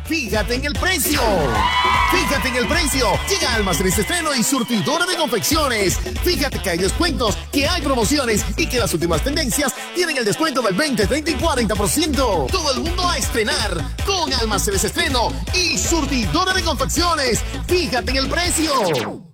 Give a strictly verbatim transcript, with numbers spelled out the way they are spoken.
Fíjate en el precio. Fíjate en el precio. Llega a Almacenes Estreno y Surtidora de Confecciones. Fíjate que hay descuentos, que hay promociones y que las últimas tendencias tienen el descuento del veinte, treinta y cuarenta por ciento. Todo el mundo a estrenar con Almacenes Estreno y Surtidora de Confecciones. Fíjate en el precio.